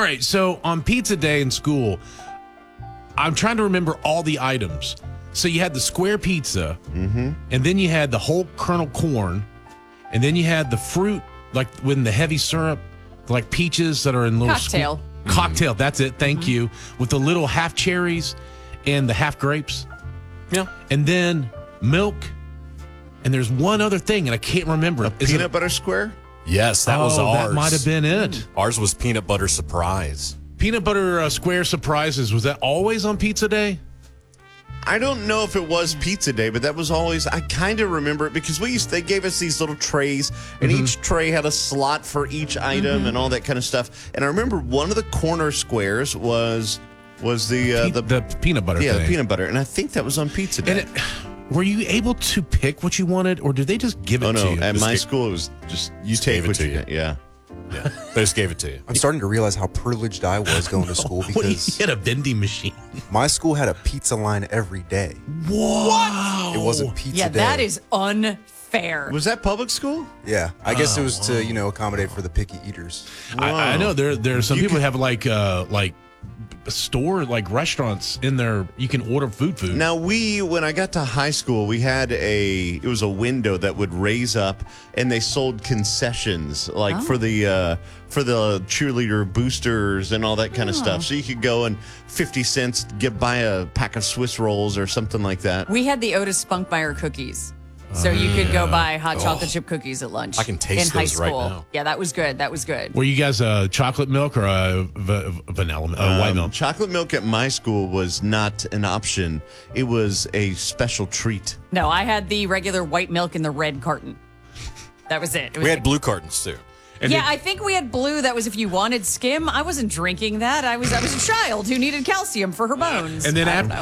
right, so on pizza day in school, I'm trying to remember all the items. So you had the square pizza, and then you had the whole kernel corn, and then you had the fruit, like with the heavy syrup, like peaches that are in little Cocktail. Cocktail, that's it. Thank you. With the little half cherries and the half grapes. Yeah. And then milk. And there's one other thing, and I can't remember. A peanut butter square? Yes, that was ours. That might have been it. Ours was peanut butter surprise. Peanut butter square surprises. Was that always on pizza day? I don't know if it was pizza day, but that was always, I kind of remember it because they gave us these little trays, and each tray had a slot for each item and all that kind of stuff. And I remember one of the corner squares was the peanut butter yeah, thing. the peanut butter. And I think that was on pizza day. And were you able to pick what you wanted, or did they just give it to you? At my school, it was just you take what you get. Yeah. Yeah, they just gave it to you. I'm starting to realize how privileged I was going to school because You had a vending machine. my school had a pizza line every day. What? It wasn't pizza Yeah, day. that is unfair. Was that public school? Yeah, I guess it was to accommodate for the picky eaters. I know there are some people who have like store like restaurants in there. You can order food. Now when I got to high school, we had it was a window that would raise up, and they sold concessions like for the cheerleader boosters and all that kind of stuff. So you could go and 50 cents buy a pack of Swiss rolls or something like that. We had the Otis Spunkmeyer cookies. So you could go buy hot chocolate chip cookies at lunch. I can taste in high those right school. now. Yeah, that was good. That was good. Were you guys chocolate milk or vanilla white milk? Chocolate milk at my school was not an option. It was a special treat. No, I had the regular white milk in the red carton. That was it. We had blue cartons too. And Yeah, I think we had blue. That was if you wanted skim. I wasn't drinking that. I was a child who needed calcium for her bones. And then I don't after know.